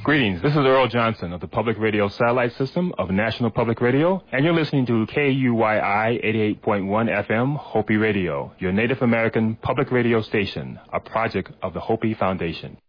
Greetings, this is Earl Johnson of the Public Radio Satellite System of National Public Radio, and you're listening to KUYI 88.1 FM Hopi Radio, your Native American public radio station, a project of the Hopi Foundation.